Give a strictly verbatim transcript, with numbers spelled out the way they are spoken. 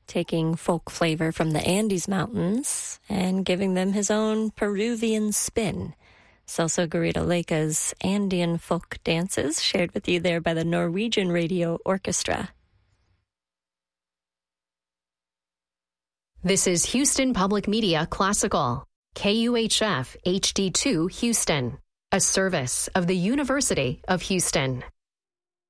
taking folk flavor from the Andes Mountains and giving them his own Peruvian spin. Celso Garrido Leka's Andean folk dances, shared with you there by the Norwegian Radio Orchestra. This is Houston Public Media Classical, K U H F H D two Houston, a service of the University of Houston.